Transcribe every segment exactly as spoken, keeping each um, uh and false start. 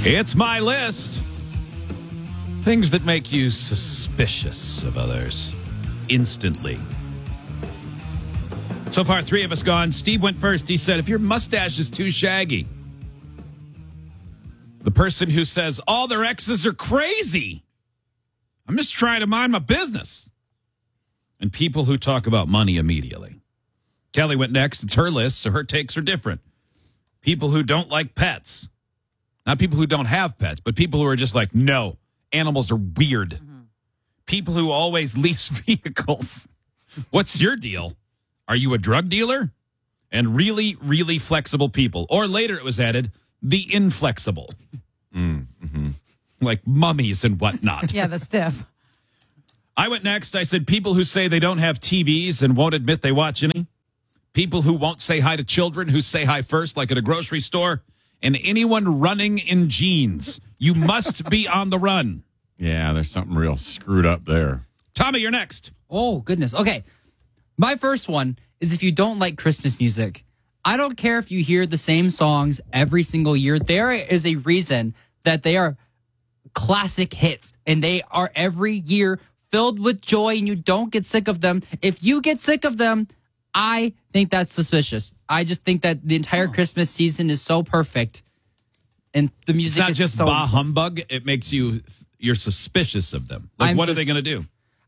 It's my list. Things that make you suspicious of others instantly. So far, three of us gone. Steve went first. He said, if your mustache is too shaggy. The person who says all their exes are crazy. I'm just trying to mind my business. And people who talk about money immediately. Kelly went next. It's her list, so her takes are different. People who don't like pets. Not people who don't have pets, but people who are just like, no, animals are weird. Mm-hmm. People who always lease vehicles. What's your deal? Are you a drug dealer? And really, really flexible people. Or later it was added, the inflexible. Mm-hmm. Like mummies and whatnot. Yeah, the stiff. I went next. I said people who say they don't have T Vs and won't admit they watch any. People who won't say hi to children who say hi first, like at a grocery store. And anyone running in jeans. You must be on the run. Yeah, there's something real screwed up there. Tommy, you're next. Oh, goodness. Okay. My first one is if you don't like Christmas music. I don't care if you hear the same songs every single year. There is a reason that they are classic hits. And they are every year filled with joy and you don't get sick of them. If you get sick of them, I think that's suspicious. I just think that the entire oh. Christmas season is so perfect. And the music is not is just so bah humbug. It makes you, you're suspicious of them. Like, I'm what sus- are they going to do?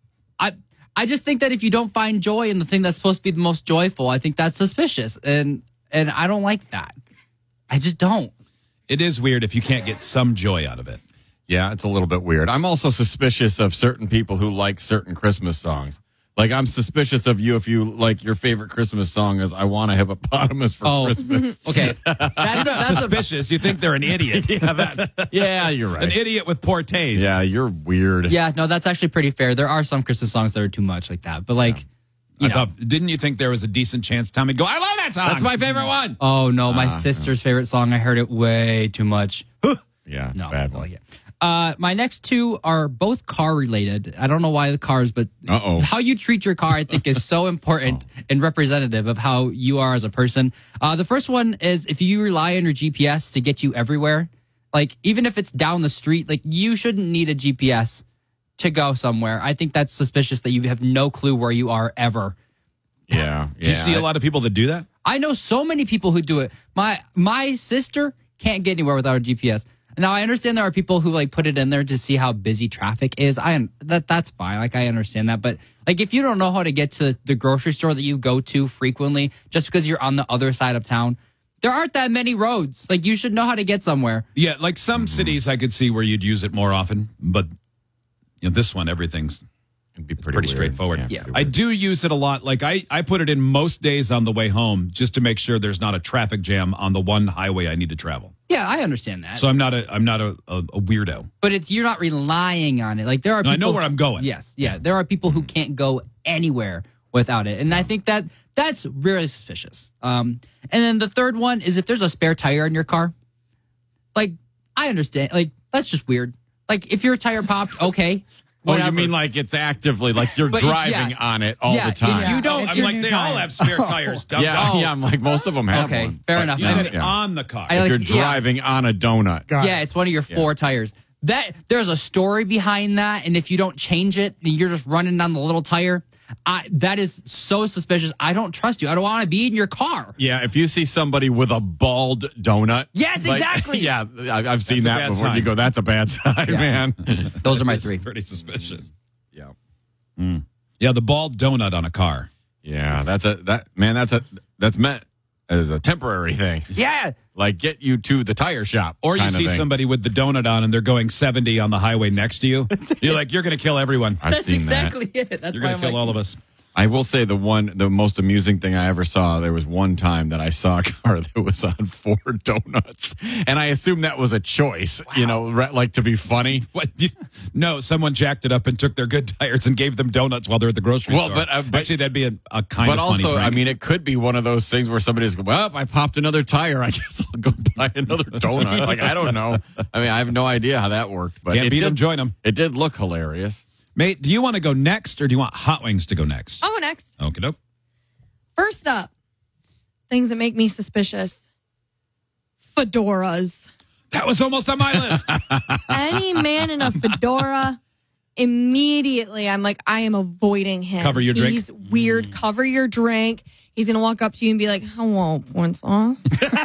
I I just think that if you don't find joy in the thing that's supposed to be the most joyful, I think that's suspicious. And and I don't like that. I just don't. It is weird if you can't get some joy out of it. Yeah, it's a little bit weird. I'm also suspicious of certain people who like certain Christmas songs. Like, I'm suspicious of you if you, like, your favorite Christmas song is I Want a Hippopotamus for oh, Christmas. Okay. That's, that's suspicious. A, you think they're an idiot. yeah, that, yeah, you're right. An idiot with poor taste. Yeah, you're weird. Yeah, no, that's actually pretty fair. There are some Christmas songs that are too much like that. But, like, yeah. you I know. thought, didn't you think there was a decent chance Tommy go, I love that song. That's my favorite one. Oh, no, my uh, sister's favorite song. I heard it way too much. yeah, it's no, a bad one. Well, yeah. Uh, my next two are both car related. I don't know why the cars, but Uh-oh. how you treat your car, I think, is so important oh. and representative of how you are as a person. Uh, the first one is if you rely on your G P S to get you everywhere, like even if it's down the street, like you shouldn't need a G P S to go somewhere. I think that's suspicious that you have no clue where you are ever. Yeah. yeah do you see I, a lot of people that do that? I know so many people who do it. My my sister can't get anywhere without a G P S. Now, I understand there are people who, like, put it in there to see how busy traffic is. I that That's fine. Like, I understand that. But, like, if you don't know how to get to the grocery store that you go to frequently just because you're on the other side of town, there aren't that many roads. Like, you should know how to get somewhere. Yeah, like some mm-hmm. cities I could see where you'd use it more often. But, you know, this one, everything's It'd be pretty, pretty weird. straightforward. Yeah. I do use it a lot. Like, I, I put it in most days on the way home just to make sure there's not a traffic jam on the one highway I need to travel. Yeah, I understand that. So I'm not a I'm not a, a, a weirdo. But it's you're not relying on it. Like there are no, people, I know where I'm going. Yes, yeah. There are people who can't go anywhere without it. And I think that that's really suspicious. Um, and then the third one is if there's a spare tire in your car. Like, I understand. Like, that's just weird. Like, if your tire popped, okay. Oh, whatever. you mean like it's actively, like you're But, driving yeah. on it all Yeah, the time? if you don't, I'm if like, they all have spare tires. Dumb yeah, dumb. yeah, I'm like, most of them have Okay, one. fair But, enough. You yeah, said yeah. on the car. I If like- you're yeah. driving on a donut. Got yeah, it. it's one of your four Yeah. tires. That there's a story behind that, and if you don't change it, and you're just running down the little tire, I, that is so suspicious. I don't trust you. I don't want to be in your car. Yeah, if you see somebody with a bald donut. Yes, like- exactly. Yeah, I- I've seen That's a that bad before. sign. You go, that's a bad sign, Yeah. man. Those are my It's three. Pretty suspicious. Yeah. Mm. Yeah, the bald donut on a car. Yeah, that's a, that, man, that's a, that's meant as a temporary thing. Yeah. Like get you to the tire shop. Or you kind of see thing. somebody with the donut on and they're going seventy on the highway next to you. You're like, you're going to kill everyone. I've That's seen exactly it. That's You're why going I'm to kill like, all of us. I will say the one, the most amusing thing I ever saw, there was one time that I saw a car that was on four donuts. And I assume that was a choice, you know, re- like to be funny. What? You, no, someone jacked it up and took their good tires and gave them donuts while they're at the grocery Well, store. but, uh, but- Actually, that'd be a, a kind But of funny also, prank. I mean, it could be one of those things where somebody's going, well, I popped another tire. I guess I'll go buy another donut. Like, I don't know. I mean, I have no idea how that worked. But Can't it beat did, them, join them. It did look hilarious. Mate, do you want to go next or do you want Hot Wings to go next? I'll go next. Okay, doke. First up, things that make me suspicious. Fedoras. That was almost on my list. Any man in a fedora, immediately I'm like, I am avoiding him. Cover your drink? He's weird. Cover your drink. He's going to walk up to you and be like, hello, princess.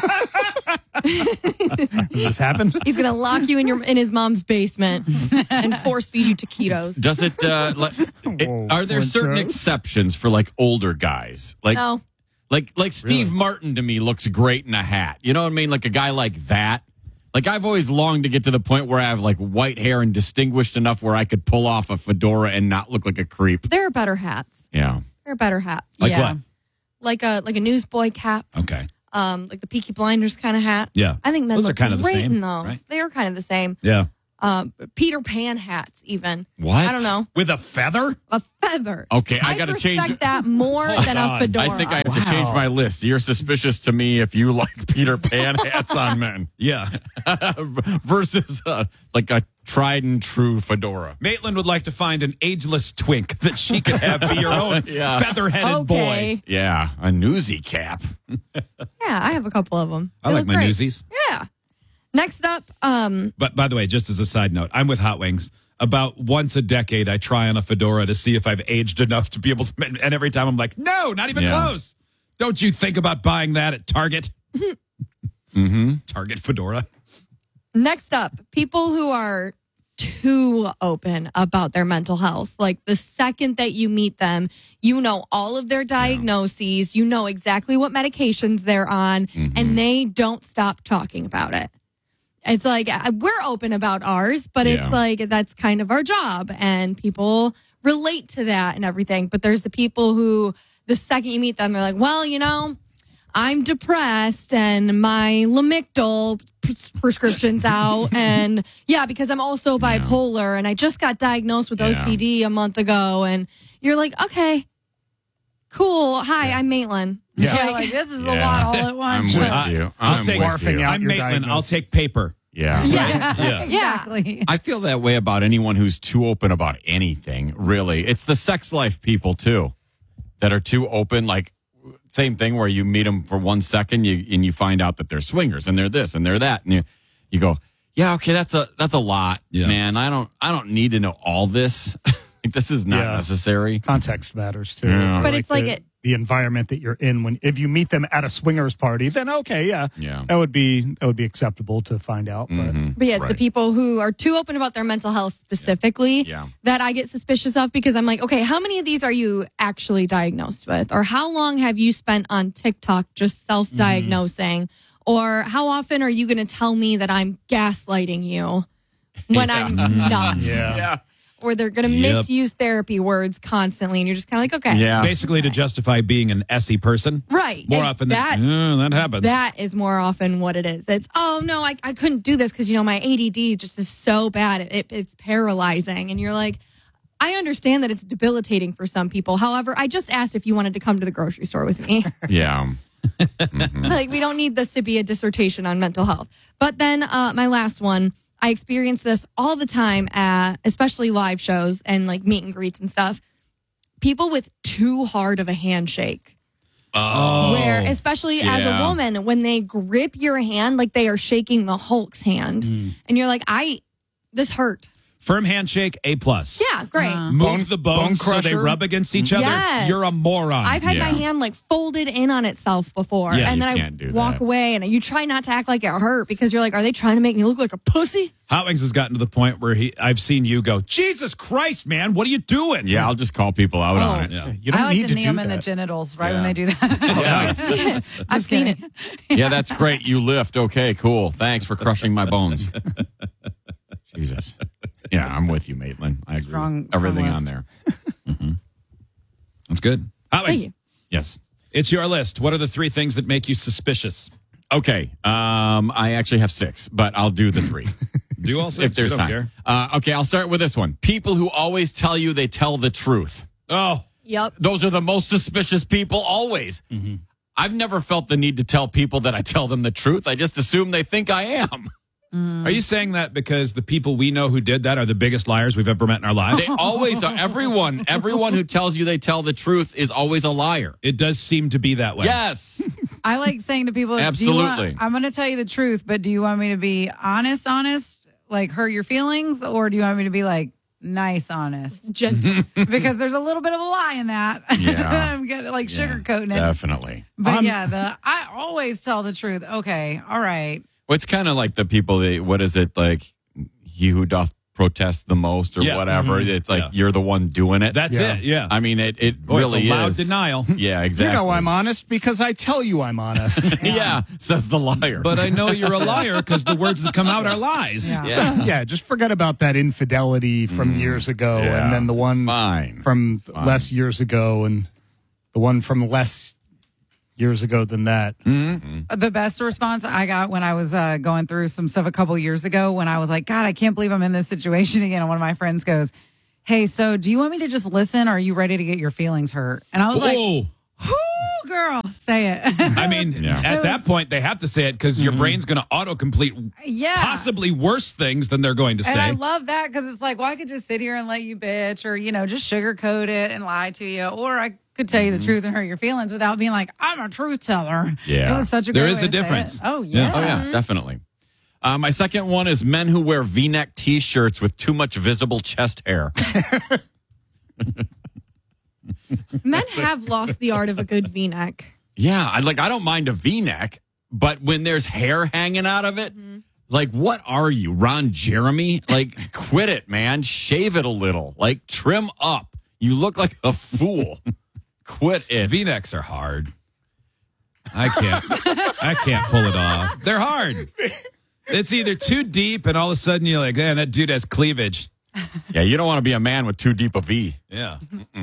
Has this happened? He's going to lock you in your in his mom's basement and force feed you taquitos. Does it, uh, like, it- are there certain princess. exceptions for like older guys? Like, No. like, like Steve Martin to me looks great in a hat. You know what I mean? Like a guy like that. Like I've always longed to get to the point where I have like white hair and distinguished enough where I could pull off a fedora and not look like a creep. There are better hats. Yeah. There are better hats. Like Yeah. what? Like a like a newsboy cap. Okay. Um, like the Peaky Blinders kind of hat. Yeah. I think men Those are look kind of the great same, in those. right? They are kind of the same. Yeah. Um, Peter Pan hats, even. What? I don't know. With a feather? A feather. Okay, I I gotta respect change- that more than a God. fedora. I think I have to change my list. You're suspicious to me if you like Peter Pan hats on men Yeah. versus uh, like a tried and true fedora. Maitland would like to find an ageless twink that she could have be her own Yeah. feather-headed boy. Okay. Yeah, a newsy cap. Yeah, I have a couple of them. I They like look my great. newsies. Yeah. Next up, um, But by the way, just as a side note, I'm with Hot Wings. About once a decade, I try on a fedora to see if I've aged enough to be able to. And every time I'm like, no, not even Yeah. close. Don't you think about buying that at Target? mm-hmm. Target fedora. next up, people who are too open about their mental health. Like the second that you meet them, you know all of their diagnoses, you know exactly what medications they're on, Mm-hmm. and they don't stop talking about it. It's like uh, we're open about ours, but Yeah. it's like that's kind of our job, and people relate to that and everything. But there's the people who, the second you meet them, they're like, well, you know, I'm depressed and my Lamictal pres- prescription's out. And yeah, because I'm also bipolar and I just got diagnosed with Yeah. O C D a month ago. And you're like, okay, cool. Hi, I'm Maitland. Yeah. Like, like this is a Yeah. lot all at I'm once. with Uh, you. I'll I'm take- with Barfing you. out. I'm your Maitland. I'll diagnosis. take paper. Yeah. Yeah. Yeah. Exactly. I feel that way about anyone who's too open about anything, really. It's the sex life people, too, that are too open. Like, same thing where you meet them for one second you, and you find out that they're swingers and they're this and they're that. And you, you go, yeah, okay, that's a that's a lot, Yeah. man. I don't I don't need to know all this. Like, this is not Yeah. necessary. Context matters too. Yeah. Or But it's like the, it- the environment that you're in. When if you meet them at a swingers party, then okay, yeah, Yeah. that would be that would be acceptable to find out. But Mhm. But yes, the Right. people who are too open about their mental health specifically Yeah. that I get suspicious of because I'm like, okay, how many of these are you actually diagnosed with? Or how long have you spent on TikTok just self diagnosing? Or how often are you going to tell me that I'm gaslighting you when Yeah. I'm not? yeah, Yeah. Or they're going to Yep. misuse therapy words constantly. And you're just kind of like, okay. Yeah. Basically, to justify being an S E person. Right. More And often that, than "Uh, that happens. That is more often what it is. It's, oh, no, I, I couldn't do this because, you know, my A D D just is so bad. It, it, it's paralyzing. And you're like, I understand that it's debilitating for some people. However, I just asked if you wanted to come to the grocery store with me. Yeah. Like, we don't need this to be a dissertation on mental health. But then uh, my last one, I experience this all the time at especially live shows and like meet and greets and stuff. People with too hard of a handshake. oh. Where, especially as yeah. a woman, when they grip your hand like they are shaking the Hulk's hand, and you're like, I, this hurt. Firm handshake, A plus. Yeah, great. Uh, Move Bone- the bone bones so they crusher? rub against each other. Yes. You're a moron. I've had my Yeah. hand like folded in on itself before, Yeah, and you then I can't do walk that. away, and you try not to act like it hurt because you're like, are they trying to make me look like a pussy? Hot Wings has gotten to the point where he, I've seen you go, Jesus Christ, man, what are you doing? Yeah, I'll just call people out on Oh. it. Yeah. you don't I like need to to knee do them in the that. genitals right Yeah. when they do that. I've seen it. Yeah, that's great. You lift. Okay, cool. Thanks for crushing my bones. Jesus. Yeah, I'm with you, Maitland. I agree Strong- with everything strong on list. there. That's good. Hot Thank Wings, you. Yes. it's your list. What are the three things that make you suspicious? Okay. Um, I actually have six, but I'll do the three Do you also? if there's you don't time. care. Uh, okay, I'll start with this one. People who always tell you they tell the truth. Oh, Yep. Those are the most suspicious people always. I've never felt the need to tell people that I tell them the truth. I just assume they think I am. are you saying that because the people we know who did that are the biggest liars we've ever met in our lives? They always are. Everyone, everyone who tells you they tell the truth is always a liar. It does seem to be that way. Yes. I like saying to people, Do you Absolutely. want, I'm going to tell you the truth, but do you want me to be honest, honest, like hurt your feelings, or do you want me to be like nice, honest? Gentle. Because there's a little bit of a lie in that. Yeah. I'm getting like Yeah, sugarcoating it. Definitely. But Um, yeah, the I always tell the truth. Okay, all right. Well, it's kind of like the people that, what is it, like, he who doth protest the most or Yeah. whatever. Mhm. It's like Yeah. you're the one doing it. That's Yeah. it. Yeah. I mean, it, it Boy, it's really a loud is. denial. Yeah, exactly. You know I'm honest because I tell you I'm honest. Yeah, says the liar. But I know you're a liar because the words that come out are lies. Yeah. yeah. Yeah, just forget about that infidelity from years ago, Yeah. and then the one Fine. from Fine. less years ago, and the one from less years ago than that. The best response I got when I was uh, going through some stuff a couple years ago, when I was like, God, I can't believe I'm in this situation again. And one of my friends goes, Hey, so do you want me to just listen, or are you ready to get your feelings hurt? And I was like, Whoa. Whoo, girl, say it. I mean, Yeah. at It that was- point, they have to say it because your brain's going to autocomplete yeah. possibly worse things than they're going to And I say. love that because it's like, well, I could just sit here and let you bitch, or, you know, just sugarcoat it and lie to you. Or I could tell you the truth and hurt your feelings without being like, I'm a truth teller. Yeah. It was such a There great is way a to say difference. it. Oh, Yeah. yeah. Oh, yeah, definitely. Uh, my second one is men who wear V-neck T-shirts with too much visible chest hair. Men have lost the art of a good V-neck. Yeah, I like. I don't mind a V-neck, but when there's hair hanging out of it, like, what are you, Ron Jeremy? Like, quit it, man. Shave it a little. Like, trim up. You look like a fool. Quit it. V-necks are hard. I can't. I can't pull it off. They're hard. It's either too deep, and all of a sudden you're like, man, that dude has cleavage. Yeah, you don't want to be a man with too deep a V. Yeah.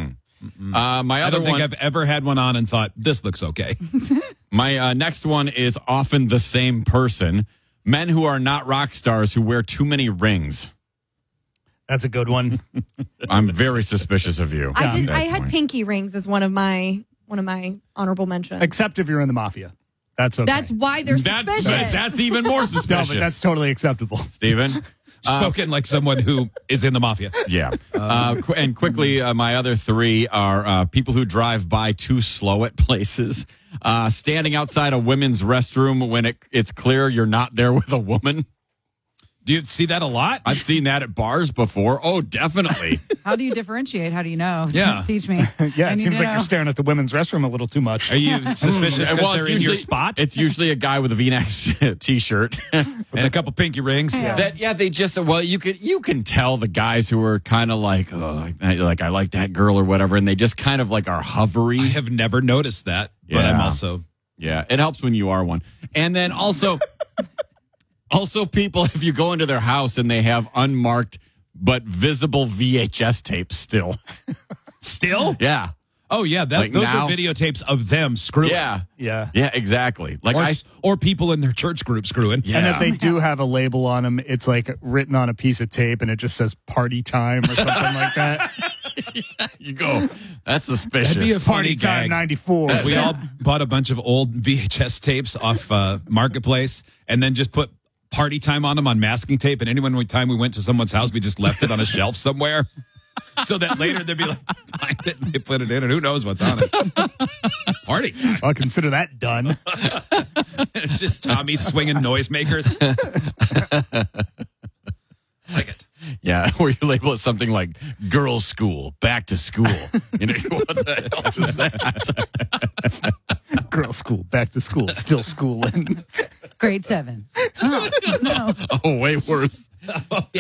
Uh, my I other don't think one, I've ever had one on and thought, this looks okay. my uh, next one is often the same person. Men who are not rock stars who wear too many rings. That's a good one. I'm very suspicious of you. I at did. that I had point. pinky rings as one of my one of my honorable mentions. Except if you're in the mafia. That's okay. That's why they're That's, suspicious. that's even more no, suspicious. but that's totally acceptable. Steven? Spoken like someone who is in the mafia. Yeah. Uh, qu- and quickly, uh, my other three are uh, people who drive by too slow at places, uh, standing outside a women's restroom when it, it's clear you're not there with a woman. Do you see that a lot? I've seen that at bars before. Oh, definitely. How do you differentiate? How do you know? Yeah. Teach me. Yeah, I it need seems to like know. you're staring at the women's restroom a little too much. Are you suspicious because Well, it's they're in your usually- spot? It's usually a guy with a V-neck t-shirt. and a couple pinky rings. That yeah, they just well, you could you can tell the guys who are kind of like oh, I- like I like that girl or whatever, and they just kind of like are hovery. I have never noticed that, but Yeah. I'm also Yeah, it helps when you are one. And then also, also people, if you go into their house and they have unmarked but visible V H S tapes still. still. Yeah. Oh yeah, that, Like those now? are videotapes of them screwing. Yeah. Yeah. Yeah, exactly. Like Or, I, or people in their church group screwing. yeah. And if they do have a label on them, it's like written on a piece of tape and it just says party time or something like that. you go, that's suspicious. That'd be a Party funny time gag. ninety-four. If we all bought a bunch of old V H S tapes off uh, Marketplace and then just put party time on them on masking tape, and anyone time we went to someone's house, we just left it on a shelf somewhere. So that later they'd be like, find it, and they put it in, and who knows what's on it. Party time. I'll consider that done. It's just Tommy swinging noisemakers. Like it. Yeah, where you label it something like girls' school, back to school. You know, what the hell is that? Girls' school, back to school, still schooling. Grade seven. Oh, no. Oh, way worse. All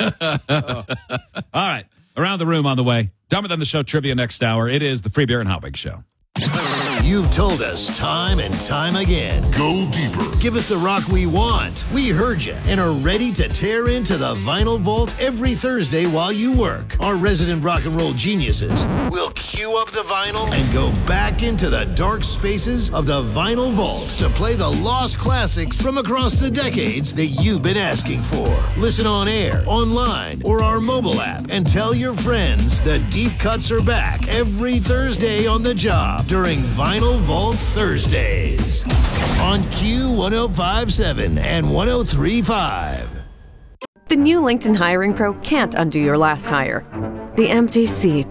right. Around the room on the way. Dumber Than the Show trivia next hour. It is the Free Beer and Hot Wings Show. You've told us time and time again. Go deeper. Give us the rock we want. We heard you and are ready to tear into the Vinyl Vault every Thursday while you work. Our resident rock and roll geniuses will cue up the vinyl and go back into the dark spaces of the Vinyl Vault to play the lost classics from across the decades that you've been asking for. Listen on air, online, or our mobile app and tell your friends the deep cuts are back every Thursday on the job during Vinyl Vault Thursdays on Q one oh five point seven and one oh three point five. The new LinkedIn Hiring Pro can't undo your last hire. The empty seat,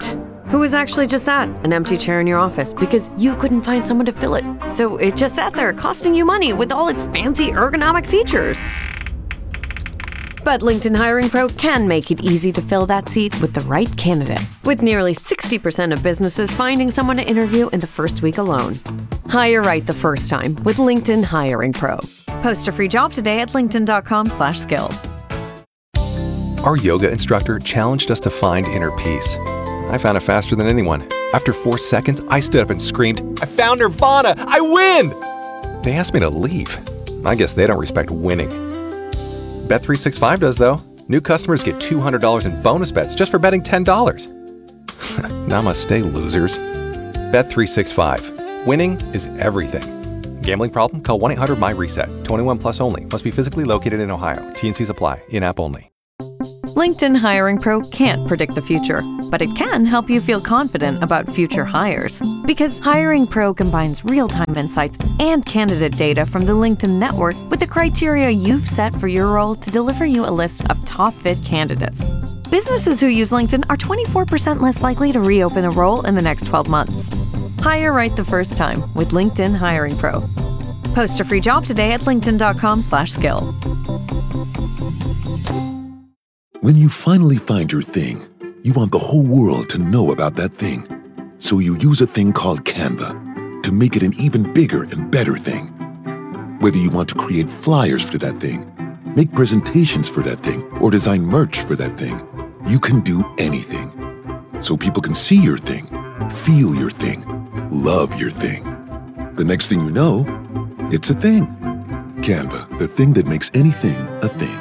who was actually just that, an empty chair in your office because you couldn't find someone to fill it. So it just sat there costing you money with all its fancy ergonomic features. But LinkedIn Hiring Pro can make it easy to fill that seat with the right candidate, with nearly sixty percent of businesses finding someone to interview in the first week alone. Hire right the first time with LinkedIn Hiring Pro. Post a free job today at linkedin.com slash skill. Our yoga instructor challenged us to find inner peace. I found it faster than anyone. After four seconds, I stood up and screamed, "I found Nirvana! I win!" They asked me to leave. I guess they don't respect winning. Bet three sixty-five does, though. New customers get two hundred dollars in bonus bets just for betting ten dollars. Namaste, losers. Bet three sixty-five. Winning is everything. Gambling problem? Call one eight hundred my reset. twenty-one plus only. Must be physically located in Ohio. T N Cs apply. In-app only. LinkedIn Hiring Pro can't predict the future, but it can help you feel confident about future hires. Because Hiring Pro combines real-time insights and candidate data from the LinkedIn network with the criteria you've set for your role to deliver you a list of top-fit candidates. Businesses who use LinkedIn are twenty-four percent less likely to reopen a role in the next twelve months. Hire right the first time with LinkedIn Hiring Pro. Post a free job today at linkedin.com slash skill. When you finally find your thing, you want the whole world to know about that thing. So you use a thing called Canva to make it an even bigger and better thing. Whether you want to create flyers for that thing, make presentations for that thing, or design merch for that thing, you can do anything. So people can see your thing, feel your thing, love your thing. The next thing you know, it's a thing. Canva, the thing that makes anything a thing.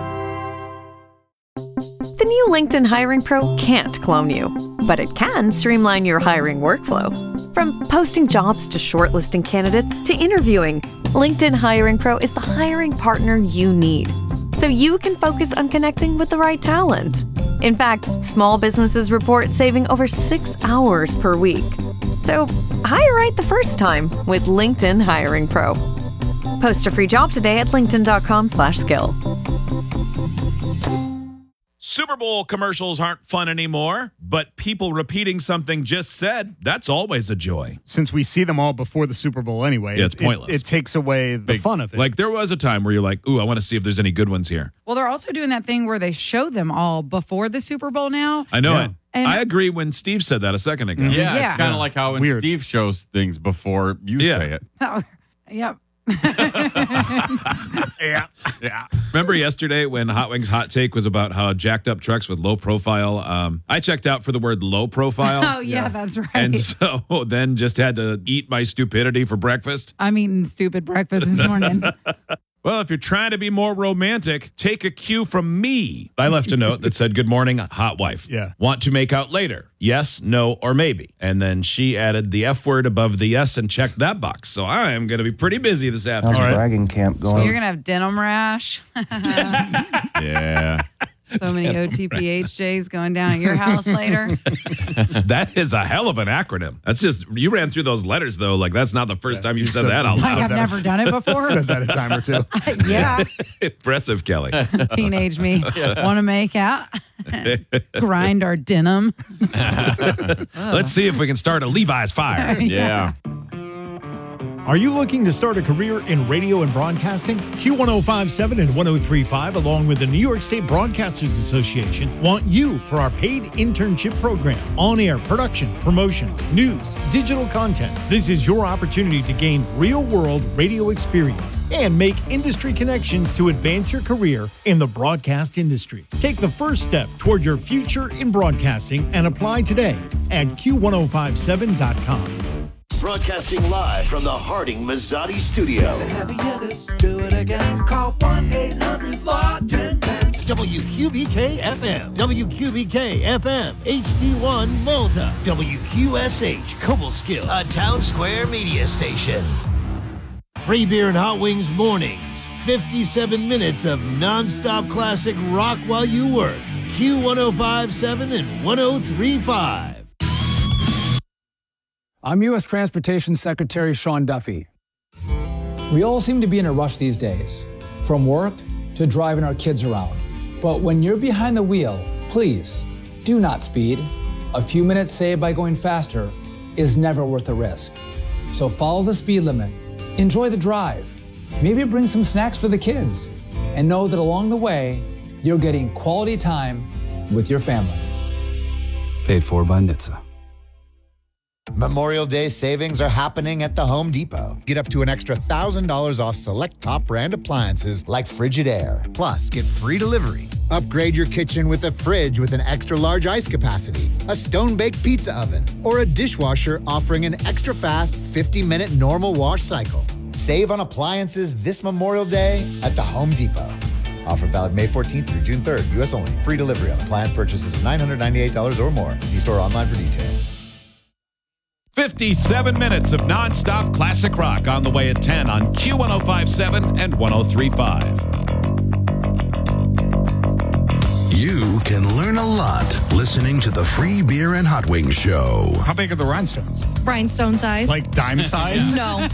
The new LinkedIn Hiring Pro can't clone you, but it can streamline your hiring workflow. From posting jobs to shortlisting candidates to interviewing, LinkedIn Hiring Pro is the hiring partner you need, so you can focus on connecting with the right talent. In fact, small businesses report saving over six hours per week. So hire right the first time with LinkedIn Hiring Pro. Post a free job today at linkedin.com slash skill. Super Bowl commercials aren't fun anymore, but people repeating something just said, that's always a joy. Since we see them all before the Super Bowl anyway, Yeah, it's it, pointless. It, it takes away the Big- fun of it. Like there was a time where you're like, ooh, I want to see if there's any good ones here. Well, they're also doing that thing where they show them all before the Super Bowl now. I know Yeah. it. And- I agree when Steve said that a second ago. Yeah, Yeah. it's kind of like how when Weird. Steve shows things before you Yeah. say it. Oh, yep. yeah. Yeah. Remember yesterday when Hot Wings Hot Take was about how jacked up trucks with low profile? Um, I checked out for the word low profile. Oh, yeah, that's right. And so then just had to eat my stupidity for breakfast. I'm eating stupid breakfast this morning. Well, if you're trying to be more romantic, take a cue from me. I left a note that said, good morning, hot wife. Yeah. Want to make out later? Yes, no, or maybe. And then she added the F word above the yes and checked that box. So I am going to be pretty busy this How's afternoon. the bragging camp So going? you're going to have denim rash. Yeah. So many O T P H Js going down at your house later. That is a hell of an acronym. That's just, you ran through those letters, though. Like, that's not the first time you've said said- that out I loud. have never done it before. Said that a time or two. Yeah. Impressive, Kelly. Teenage me. Want to make out? Grind our denim. Let's see if we can start a Levi's fire. Yeah. Are you looking to start a career in radio and broadcasting? Q one oh five point seven and one oh three point five, along with the New York State Broadcasters Association, want you for our paid internship program. On-air production, promotions, news, digital content. This is your opportunity to gain real-world radio experience and make industry connections to advance your career in the broadcast industry. Take the first step toward your future in broadcasting and apply today at q one oh five seven dot com. Broadcasting live from the Harding Mazzotti studio. Do it again. Call one eight hundred law ten ten. W Q B K F M, W Q B K F M, H D one Malta, W Q S H Cobleskill, a Town Square media station. Free beer and hot wings mornings. fifty-seven minutes of nonstop classic rock while you work. Q one oh five point seven and one oh three point five. I'm U S Transportation Secretary Sean Duffy. We all seem to be in a rush these days, from work to driving our kids around. But when you're behind the wheel, please do not speed. A few minutes saved by going faster is never worth the risk. So follow the speed limit, enjoy the drive, maybe bring some snacks for the kids, and know that along the way, you're getting quality time with your family. Paid for by N H T S A. Memorial Day savings are happening at the Home Depot. Get up to an extra one thousand dollars off select top brand appliances like Frigidaire. Plus, get free delivery. Upgrade your kitchen with a fridge with an extra large ice capacity, a stone-baked pizza oven, or a dishwasher offering an extra fast fifty minute normal wash cycle. Save on appliances this Memorial Day at the Home Depot. Offer valid May fourteenth through June third, U S only. Free delivery on appliance purchases of nine hundred ninety-eight dollars or more. See store online for details. fifty-seven minutes of nonstop classic rock on the way at ten on Q one oh five point seven and one oh three point five. You can learn a lot listening to the Free Beer and Hot Wings Show. How big are the rhinestones? Rhinestone size. Like dime size? No.